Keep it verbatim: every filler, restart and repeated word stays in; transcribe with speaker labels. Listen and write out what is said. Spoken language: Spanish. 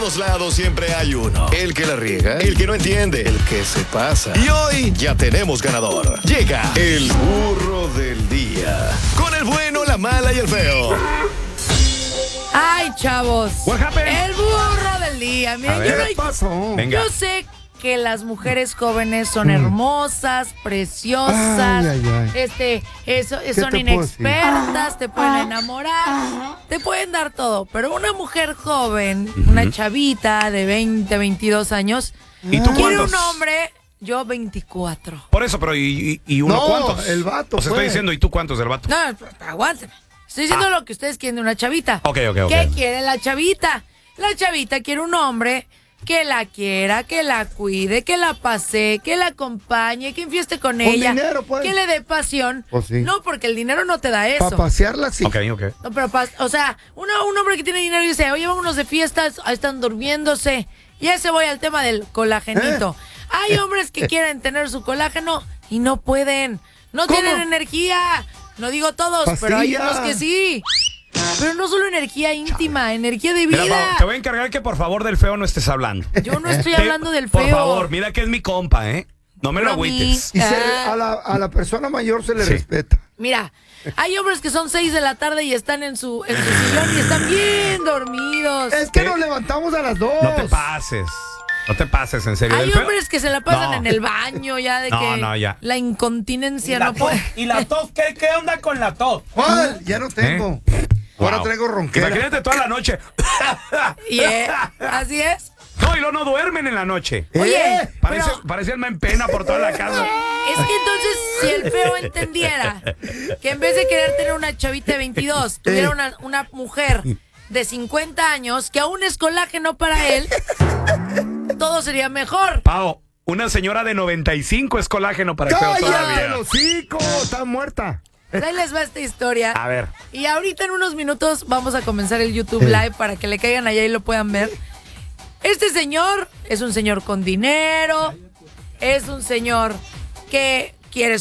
Speaker 1: todos lados siempre hay uno. El que la riega, el que no entiende, el que se pasa. Y hoy ya tenemos ganador. Llega el burro del día. Con el bueno, la mala y el feo.
Speaker 2: Ay, chavos.
Speaker 3: What happened?
Speaker 2: El burro del día. Miren, yo,
Speaker 3: ¿Qué
Speaker 2: no-
Speaker 3: pasó? Venga.
Speaker 2: yo sé que las mujeres jóvenes son hermosas, preciosas,
Speaker 4: Ay, ay, ay.
Speaker 2: este, eso,
Speaker 4: ¿Qué
Speaker 2: son
Speaker 4: te puedo
Speaker 2: inexpertas, te pueden enamorar, te pueden dar todo. Pero una mujer joven, una chavita de veinte, veintidós años,
Speaker 3: ¿Y tú
Speaker 2: quiere
Speaker 3: cuántos?
Speaker 2: un hombre, yo veinticuatro.
Speaker 3: Por eso, pero ¿y, y, y uno
Speaker 4: No,
Speaker 3: cuántos?
Speaker 4: el vato,
Speaker 3: O sea, estoy
Speaker 4: pues.
Speaker 3: diciendo, ¿y tú cuántos del vato?
Speaker 2: No, aguántenme. Estoy diciendo lo que ustedes quieren de una chavita.
Speaker 3: Ok, ok, ok.
Speaker 2: ¿Qué quiere la chavita? La chavita quiere un hombre que la quiera, que la cuide, que la pasee, que la acompañe, que enfieste con,
Speaker 4: Con
Speaker 2: ella,
Speaker 4: dinero, pues.
Speaker 2: que le dé pasión.
Speaker 4: Pues sí.
Speaker 2: No, porque el dinero no te da eso.
Speaker 4: Para pasearla, sí.
Speaker 3: Ok, ok.
Speaker 2: No, pero pas- o sea, uno, un hombre que tiene dinero y dice, oye, vámonos de fiestas, ahí están durmiéndose. Y ese voy al tema del colágenito.
Speaker 4: ¿Eh?
Speaker 2: Hay hombres que quieren tener su colágeno y no pueden. No
Speaker 4: ¿Cómo?
Speaker 2: tienen energía. No digo todos, pero hay
Speaker 4: Pastilla.
Speaker 2: unos que sí. Pero no solo energía íntima, energía de
Speaker 3: Mira,
Speaker 2: vida.
Speaker 3: Pau, te voy a encargar que por favor del feo no estés hablando.
Speaker 2: Yo no estoy
Speaker 3: Te-
Speaker 2: hablando del feo.
Speaker 3: Por favor, mira que es mi compa, ¿eh? No me lo
Speaker 2: Pero a mí-
Speaker 3: agüites.
Speaker 4: Y se-
Speaker 2: Ah.
Speaker 4: a, la, a la persona mayor se le
Speaker 3: Sí.
Speaker 4: respeta.
Speaker 2: Mira, hay hombres que son seis de la tarde y están en su, en su sillón y están bien dormidos.
Speaker 4: Es que
Speaker 3: ¿Qué?
Speaker 4: nos levantamos a las dos.
Speaker 3: No te pases. No te pases, en serio.
Speaker 2: Hay
Speaker 3: ¿Del feo?
Speaker 2: hombres que se la pasan
Speaker 3: No.
Speaker 2: en el baño ya de
Speaker 3: No,
Speaker 2: que
Speaker 3: no, ya.
Speaker 2: la incontinencia
Speaker 5: ¿Y la
Speaker 2: no
Speaker 5: tos?
Speaker 2: puede.
Speaker 5: ¿Y la tos? ¿Qué, qué onda con la tos?
Speaker 4: ¿Cuál? Ya no tengo. Ahora
Speaker 3: Wow.
Speaker 4: traigo ronquera.
Speaker 3: Imagínate toda la noche.
Speaker 2: Y, eh, así es.
Speaker 3: No, y luego no duermen en la noche.
Speaker 2: Oye,
Speaker 4: Eh,
Speaker 3: Parece,
Speaker 2: pero-
Speaker 3: parece alma en pena por toda la casa.
Speaker 2: Es que entonces, si el feo entendiera que en vez de querer tener una chavita de veintidós, tuviera
Speaker 4: Eh.
Speaker 2: una, una mujer de cincuenta años, que aún es colágeno para él, todo sería mejor.
Speaker 3: Pau, una señora de noventa y cinco es colágeno para el feo
Speaker 4: ¡Cállate,
Speaker 3: todavía.
Speaker 4: hocico! Está muerta.
Speaker 2: Pues ahí les va esta historia.
Speaker 3: A ver.
Speaker 2: Y ahorita en unos minutos vamos a comenzar el YouTube Live para que le caigan allá y lo puedan ver. Este señor es un señor con dinero, es un señor que quiere